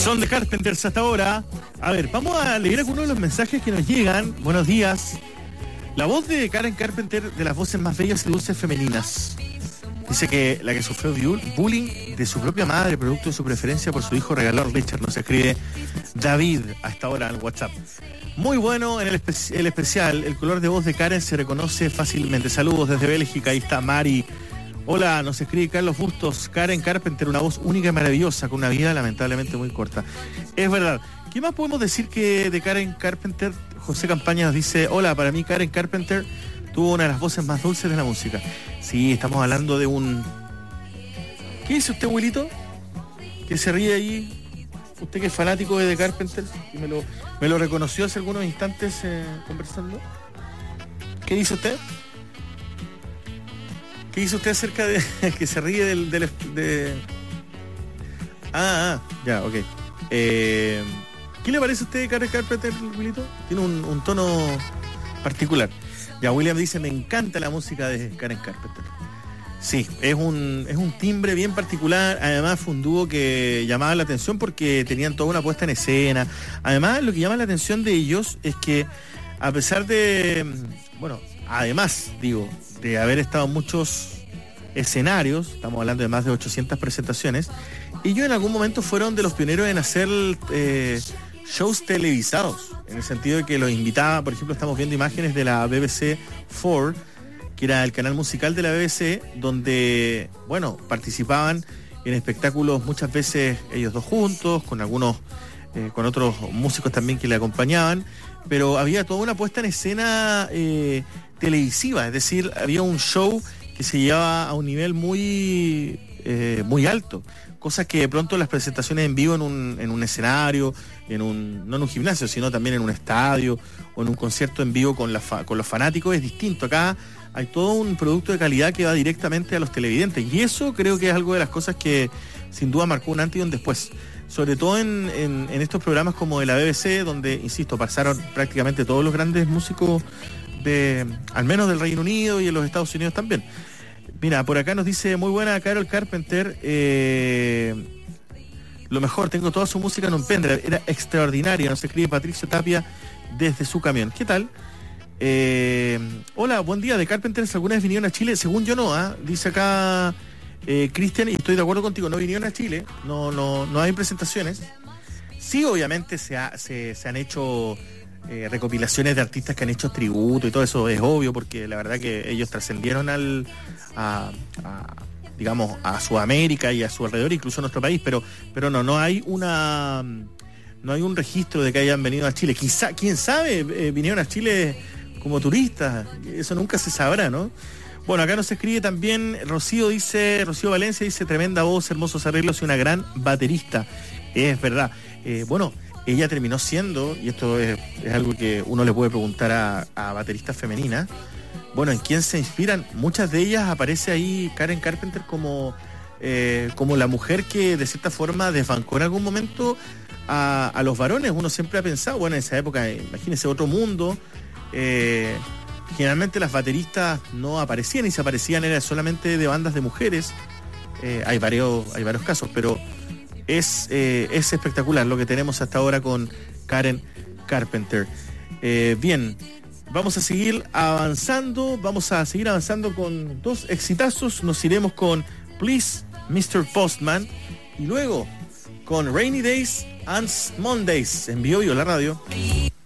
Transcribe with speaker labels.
Speaker 1: Son de Carpenters hasta ahora. A ver, vamos a leer algunos de los mensajes que nos llegan. Buenos días. La voz de Karen Carpenter, de las voces más bellas y dulces femeninas. Dice que la que sufrió bullying de su propia madre, producto de su preferencia por su hijo regalado Richard. Nos escribe David a esta hora en WhatsApp. Muy bueno en el especial. El color de voz de Karen se reconoce fácilmente. Saludos desde Bélgica. Ahí está Mari. Hola, nos escribe Carlos Bustos. Karen Carpenter, una voz única y maravillosa, con una vida lamentablemente muy corta. Es verdad. ¿Qué más podemos decir que de Karen Carpenter? José Campaña nos dice: hola, para mí Karen Carpenter tuvo una de las voces más dulces de la música. Sí, estamos hablando de un... ¿Qué dice usted, abuelito? ¿Que se ríe ahí? Usted que es fanático de The Carpenter y me lo reconoció hace algunos instantes conversando. ¿Qué dice usted? ¿Qué dice usted acerca de que se ríe de... Ya, ok. ¿Qué le parece a usted de Karen Carpenter, Wilito? Tiene un tono particular. Ya, William dice: me encanta la música de Karen Carpenter. Sí, es un timbre bien particular. Además fue un dúo que llamaba la atención porque tenían toda una puesta en escena. Además, lo que llama la atención de ellos es que, a pesar de... Bueno, además, digo, de haber estado en muchos escenarios, estamos hablando de más de 800 presentaciones, ellos en algún momento fueron de los pioneros en hacer shows televisados, en el sentido de que los invitaba. Por ejemplo, estamos viendo imágenes de la BBC 4, que era el canal musical de la BBC, donde, bueno, participaban en espectáculos muchas veces ellos dos juntos, con con otros músicos también que le acompañaban, pero había toda una puesta en escena televisiva, es decir, había un show que se llevaba a un nivel muy alto, cosas que de pronto las presentaciones en vivo en un escenario, no en un gimnasio, sino también en un estadio o en un concierto en vivo con los fanáticos es distinto. Acá hay todo un producto de calidad que va directamente a los televidentes, y eso creo que es algo de las cosas que sin duda marcó un antes y un después, sobre todo en estos programas como de la BBC, donde, insisto, pasaron prácticamente todos los grandes músicos al menos del Reino Unido y en los Estados Unidos también. Mira, por acá nos dice: muy buena Carol Carpenter, lo mejor, tengo toda su música en un pendrive, era extraordinaria. Nos escribe Patricio Tapia desde su camión. ¿Qué tal? Hola, buen día. De Carpenters alguna vez vinieron a Chile, según yo no, dice acá Cristian, y estoy de acuerdo contigo, no vinieron a Chile, no hay presentaciones. Sí, obviamente se han hecho recopilaciones de artistas que han hecho tributo y todo eso, es obvio, porque la verdad que ellos trascendieron digamos, a Sudamérica y a su alrededor, incluso a nuestro país, pero no hay un registro de que hayan venido a Chile. Quizá, quién sabe, vinieron a Chile como turistas, eso nunca se sabrá, ¿no? Bueno, acá nos escribe también Rocío Valencia, dice: tremenda voz, hermosos arreglos y una gran baterista. Es verdad. Bueno, ella terminó siendo, y esto es algo que uno le puede preguntar a bateristas femeninas, bueno, ¿en quién se inspiran? Muchas de ellas aparece ahí Karen Carpenter como la mujer que de cierta forma desbancó en algún momento a los varones. Uno siempre ha pensado, bueno, en esa época, imagínense, otro mundo, generalmente las bateristas no aparecían, y si aparecían era solamente de bandas de mujeres. Hay varios casos, pero es espectacular lo que tenemos hasta ahora con Karen Carpenter. Bien, vamos a seguir avanzando con dos exitazos. Nos iremos con Please Mr. Postman y luego con Rainy Days and Mondays en Bio la radio.